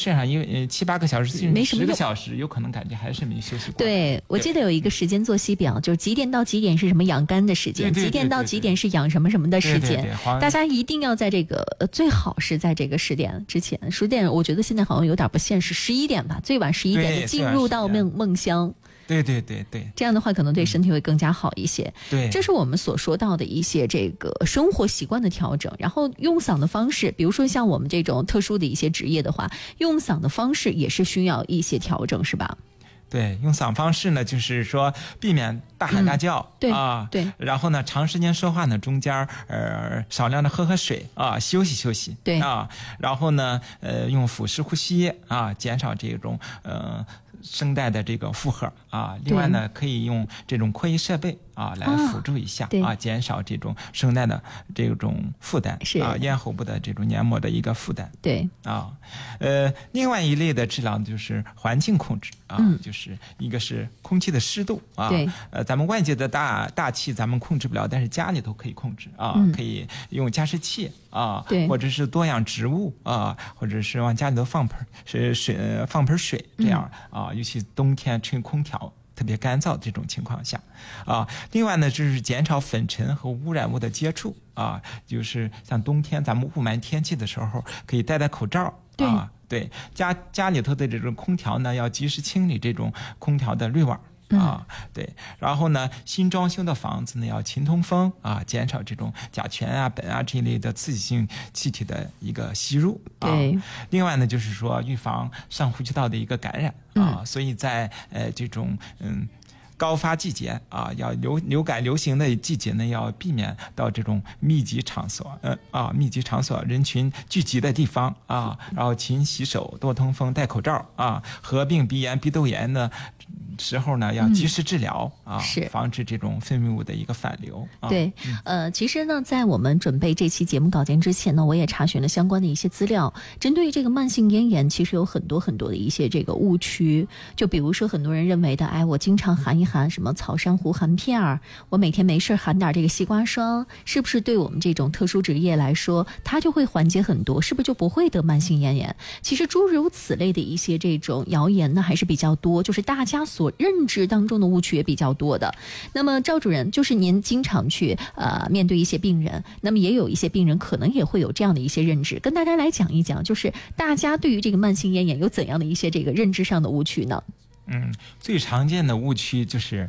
睡上7-8个小时， 没什么 10个小时，有可能感觉还是没休息过。 对，我记得有一个时间作息表，就是几点到几点是什么养肝的时间，几点到几点是养什么什么的时间。大家一定要在这个最好是在这个10点之前。10点我觉得现在好像有点不现实，11点吧，最晚11点就进入到梦乡。 对， 这样的话可能对身体会更加好一些。 对， 这是我们所说到的一些这个生活习惯的调整。然后用嗓的方式，比如说像我们这种特殊的一些职业的话，用嗓的方式也是需要一些调整，是吧？ 对，用嗓方式呢，就是说避免大喊大叫， 对， 然后呢，长时间说话呢，中间少量的喝水啊，休息， 对啊，然后呢，用腹式呼吸啊，减少这种声带的这个负荷啊。另外呢，可以用这种扩音设备啊来辅助一下啊，减少这种声带的这种负担啊，咽喉部的这种黏膜的一个负担。 对啊，另外一类的治疗就是环境控制啊，就是一个是空气的湿度啊， 对， 咱们外界的大气咱们控制不了，但是家里头可以控制啊，可以用加湿器啊， 对， 或者是多养植物啊，或者是往家里头放盆水这样啊，尤其冬天吹空调特别干燥这种情况下啊。另外呢，就是减少粉尘和污染物的接触啊，就是像冬天咱们雾霾天气的时候，可以戴口罩啊。对，家里头的这种空调呢，要及时清理这种空调的滤网啊。对，然后呢，新装修的房子呢要勤通风啊，减少这种甲醛啊、苯啊这一类的刺激性气体的一个吸入啊。 对， 另外呢，就是说预防上呼吸道的一个感染啊。所以在这种高发季节啊，要流感流行的季节呢，要避免到这种密集场所人群聚集的地方啊，然后勤洗手、多通风、戴口罩啊。合并鼻炎、鼻窦炎的时候呢，要及时治疗啊，防止这种分泌物的一个反流。 对，其实呢，在我们准备这期节目稿件之前呢，我也查询了相关的一些资料。针对这个慢性咽炎，其实有很多的一些这个误区。就比如说，很多人认为的，我经常含一含什么草珊瑚含片儿，我每天没事含点这个西瓜霜，是不是对我们这种特殊职业来说，它就会缓解很多？是不是就不会得慢性咽炎？其实诸如此类的一些这种谣言呢，还是比较多，就是大家所认知当中的误区也比较多的。那么赵主任，就是您经常去面对一些病人，那么也有一些病人可能也会有这样的一些认知，跟大家来讲一讲，就是大家对于这个慢性咽炎有怎样的一些这个认知上的误区呢？ 最常见的误区就是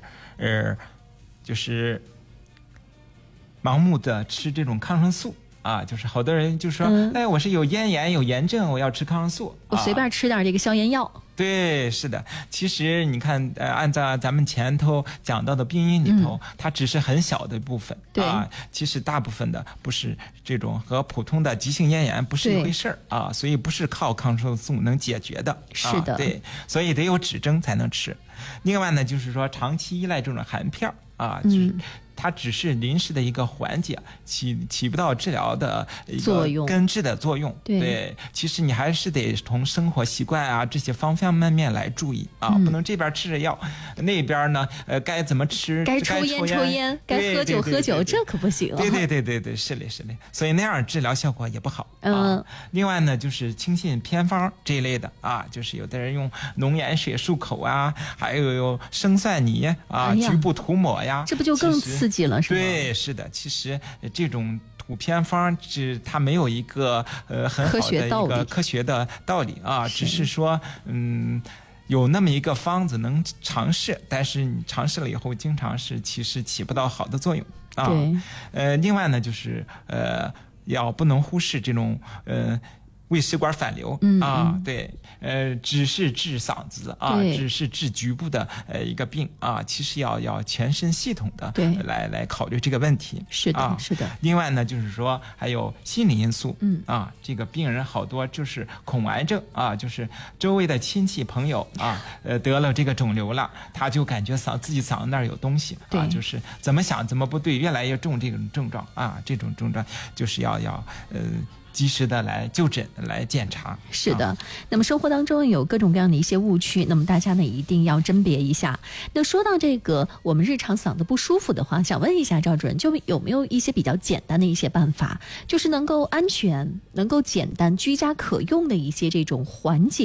盲目的吃这种抗生素啊，就是好多人就说，我是有咽炎有炎症，我要吃抗生素， 我随便吃点这个消炎药。 对，是的。其实你看，按照咱们前头讲到的病因里头，它只是很小的部分啊。其实大部分的不是这种和普通的急性咽炎不是一回事啊，所以不是靠抗生素能解决的。 是的， 对，所以得有指征才能吃。另外呢，就是说长期依赖这种含片啊，就是它只是临时的一个缓解，起不到治疗的一个根治的作用。对，其实你还是得从生活习惯啊这些方方面面来注意啊，不能这边吃着药，那边呢该怎么吃， 该抽烟，该喝酒，这可不行。 对，是嘞。所以那样治疗效果也不好。另外呢，就是轻信偏方这一类的啊，就是有的人用浓盐水漱口啊，还有生蒜泥啊，局部涂抹呀， 这不就更刺激了，是吗？ 对，是的。其实这种土偏方它没有一个很好的一个科学的道理啊，只是说有那么一个方子能尝试，但是你尝试了以后，经常其实起不到好的作用啊。 对， 另外呢，就是要不能忽视这种胃食管反流啊，对，只是治嗓子啊，只是治局部的一个病啊，其实要全身系统的来考虑这个问题。 是的，是的。 另外呢，就是说还有心理因素，这个病人好多就是恐癌症啊，就是周围的亲戚朋友啊，得了这个肿瘤了，他就感觉自己嗓子那儿有东西啊，就是怎么想怎么不对，越来越重这种症状啊，这种症状就是要及时的来就诊来检查。 是的，那么生活当中有各种各样的一些误区，那么大家呢一定要甄别一下。那说到这个我们日常嗓子不舒服的话，想问一下赵主任，就有没有一些比较简单的一些办法，就是能够安全能够简单居家可用的一些这种缓解